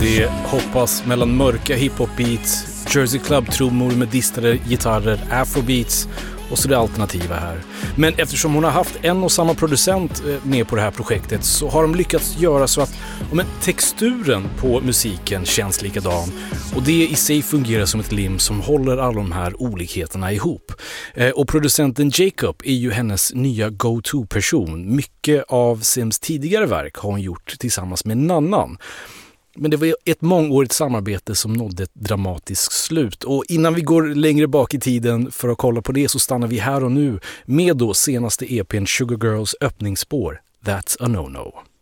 Det hoppas mellan mörka hiphop-beats, Jersey Club-trummor med distade gitarrer, afrobeats och så det alternativa här. Men eftersom hon har haft en och samma producent med på det här projektet så har de lyckats göra så att texturen på musiken känns likadan. Och det i sig fungerar som ett lim som håller alla de här olikheterna ihop. Och producenten Jacob är ju hennes nya go-to-person. Mycket av Sims tidigare verk har hon gjort tillsammans med en annan. Men det var ett mångårigt samarbete som nådde ett dramatiskt slut. Och innan vi går längre bak i tiden för att kolla på det så stannar vi här och nu med då senaste EP:n Sugar Girls öppningsspår That's a No-No.